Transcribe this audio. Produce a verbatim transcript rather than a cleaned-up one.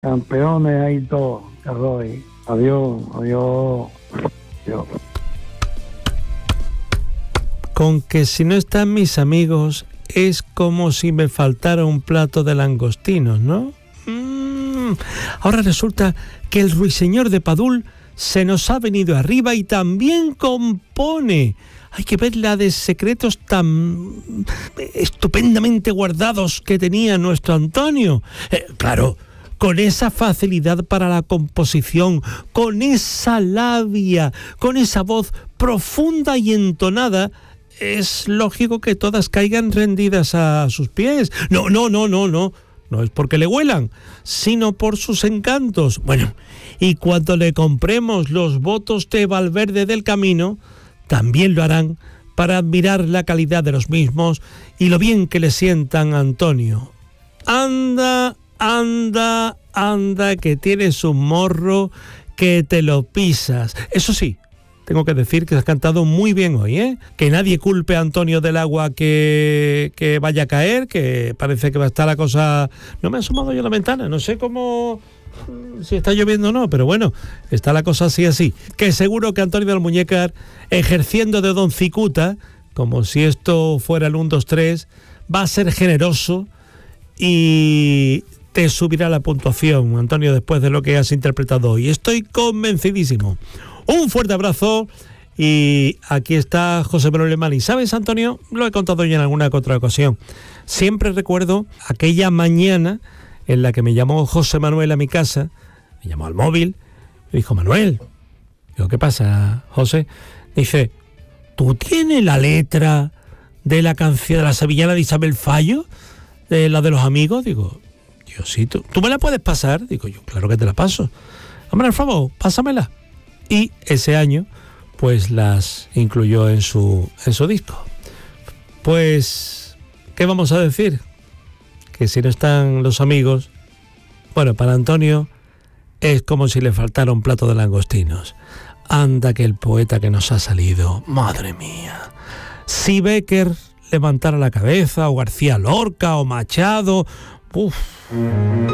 Campeones ahí todos, Carroy. Adiós, adiós, adiós. Con que si no están mis amigos, es como si me faltara un plato de langostinos, ¿no? Mm. Ahora resulta que el ruiseñor de Padul se nos ha venido arriba y también compone. Hay que ver la de secretos tan estupendamente guardados que tenía nuestro Antonio. Eh, claro, con esa facilidad para la composición, con esa labia, con esa voz profunda y entonada, es lógico que todas caigan rendidas a sus pies. No, no, no, no, no. No es porque le huelan, sino por sus encantos. Bueno, y cuando le compremos los votos de Valverde del Camino, también lo harán para admirar la calidad de los mismos y lo bien que le sientan a Antonio. Anda, anda, anda, que tienes un morro que te lo pisas. Eso sí, tengo que decir que has cantado muy bien hoy, ¿eh? Que nadie culpe a Antonio del agua que, que vaya a caer, que parece que va a estar la cosa... No me he asomado yo a la ventana, no sé cómo... si está lloviendo o no, pero bueno, está la cosa así así. Que seguro que Antonio del Muñécar, ejerciendo de Don Cicuta, como si esto fuera el uno, dos, tres, va a ser generoso y te subirá la puntuación, Antonio, después de lo que has interpretado hoy. Estoy convencidísimo. Un fuerte abrazo y aquí está José Manuel Alemán. Y sabes, Antonio, lo he contado ya en alguna otra ocasión, siempre recuerdo aquella mañana en la que me llamó José Manuel a mi casa, me llamó al móvil, me dijo: Manuel. Digo: ¿qué pasa, José? Dice: ¿tú tienes la letra de la canción de la sevillana de Isabel Fallo, de la de los amigos? Digo: yo sí, ¿tú, ¿tú me la puedes pasar? Digo yo: claro que te la paso. Hombre, por favor, pásamela. Y ese año, pues las incluyó en su, en su disco. Pues, ¿qué vamos a decir? Que si no están los amigos, bueno, para Antonio es como si le faltara un plato de langostinos. Anda que el poeta que nos ha salido, madre mía. Si Bécquer levantara la cabeza, o García Lorca, o Machado, uff.